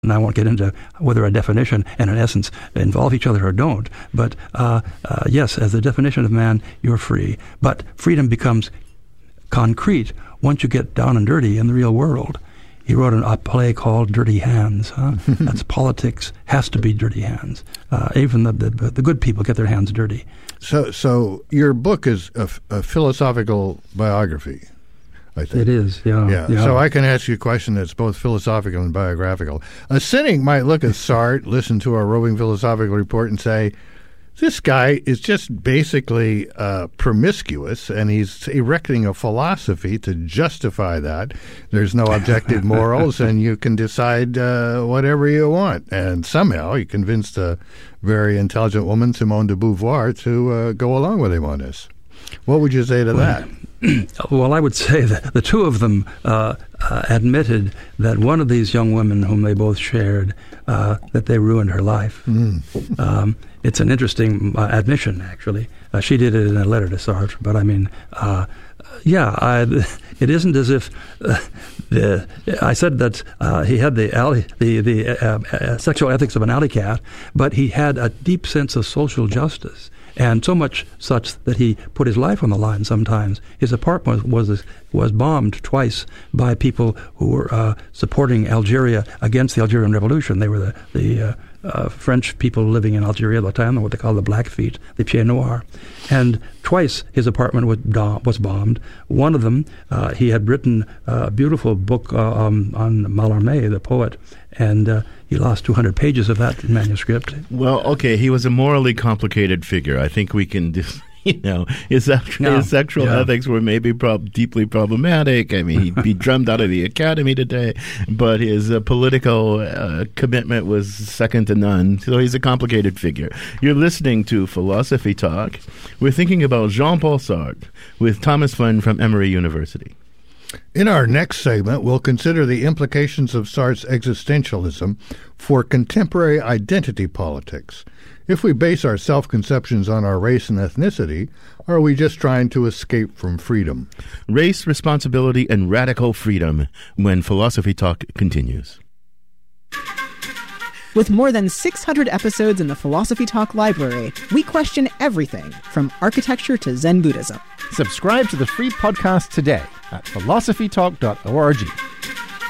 And I won't get into whether a definition and an essence involve each other or don't. But yes, as the definition of man, you're free. But freedom becomes concrete once you get down and dirty in the real world. He wrote a play called Dirty Hands. That's politics, has to be dirty hands. Even the good people get their hands dirty. So your book is a philosophical biography, I think. It is, yeah. So I can ask you a question that's both philosophical and biographical. A cynic might look at Sartre, listen to our roving philosophical report, and say, this guy is just basically promiscuous, and he's erecting a philosophy to justify that. There's no objective morals, and you can decide whatever you want. And somehow he convinced a very intelligent woman, Simone de Beauvoir, to go along with him on this. What would you say to that? Well, I would say that the two of them admitted that one of these young women whom they both shared, that they ruined her life. It's an interesting admission, actually. She did it in a letter to Sartre, but I mean, it isn't as if I said that he had the sexual ethics of an alley cat, but he had a deep sense of social justice. And so much such that he put his life on the line sometimes. His apartment was bombed twice by people who were supporting Algeria against the Algerian Revolution. They were the French people living in Algeria at the time, what they call the Blackfeet, the Pieds Noirs. And twice his apartment was bombed. One of them, he had written a beautiful book on Mallarmé, the poet, and he lost 200 pages of that manuscript. Well, okay, he was a morally complicated figure. I think we can his sexual ethics were maybe deeply problematic. I mean, he'd be drummed out of the academy today, but his political commitment was second to none. So he's a complicated figure. You're listening to Philosophy Talk. We're thinking about Jean-Paul Sartre with Thomas Flynn from Emory University. In our next segment, we'll consider the implications of Sartre's existentialism for contemporary identity politics. If we base our self-conceptions on our race and ethnicity, are we just trying to escape from freedom? Race, responsibility, and radical freedom when Philosophy Talk continues. With more than 600 episodes in the Philosophy Talk library, we question everything from architecture to Zen Buddhism. Subscribe to the free podcast today at philosophytalk.org.